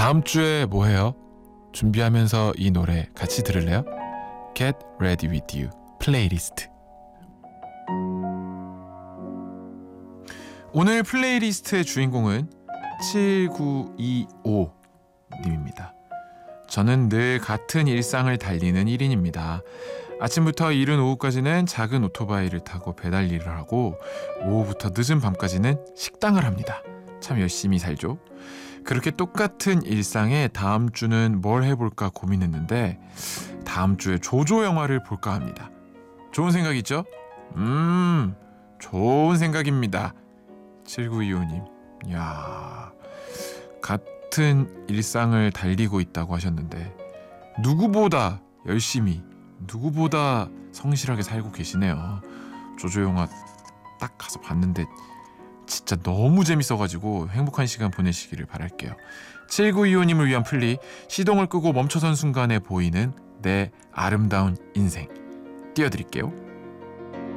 다음 주에 뭐 해요? 준비하면서 이 노래 같이 들을래요? Get Ready With You 플레이리스트. 오늘 플레이리스트의 주인공은 7925님입니다. 저는 늘 같은 일상을 달리는 1인입니다. 아침부터 이른 오후까지는 작은 오토바이를 타고 배달 일을 하고 오후부터 늦은 밤까지는 식당을 합니다. 참 열심히 살죠. 그렇게 똑같은 일상에 다음 주는 뭘 해볼까 고민했는데 다음 주에 조조 영화를 볼까 합니다. 좋은 생각이죠? 좋은 생각입니다. 7925님, 야, 같은 일상을 달리고 있다고 하셨는데 누구보다 열심히, 누구보다 성실하게 살고 계시네요. 조조 영화 딱 가서 봤는데 진짜 너무 재밌어가지고 행복한 시간 보내시기를 바랄게요. 7925님을 위한 플리, 시동을 끄고 멈춰선 순간에 보이는 내 아름다운 인생 띄워드릴게요.